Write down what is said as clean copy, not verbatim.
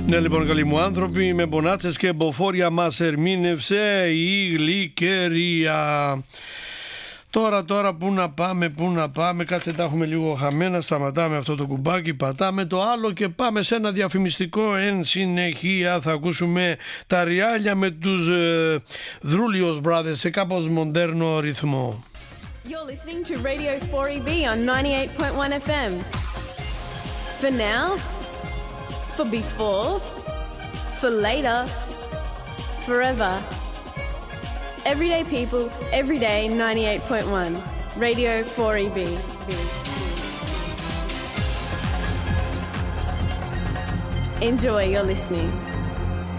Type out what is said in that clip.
Ναι, λοιπόν, καλοί μου άνθρωποι, με μπονάτσες και μποφόρια μας ερμήνευσε η Γλυκερία. Τώρα πού να πάμε, κάτσε τα έχουμε λίγο χαμένα, σταματάμε αυτό το κουμπάκι, πατάμε το άλλο και πάμε σε ένα διαφημιστικό. Εν συνεχεία θα ακούσουμε τα ριάλια με τους Δρούλιος Brothers σε κάπως μοντέρνο ρυθμό. You're listening to Radio 4EB on 98.1 FM. For now, for before, for later, forever. Everyday people, every day, 98.1. Radio 4EB. Enjoy your listening.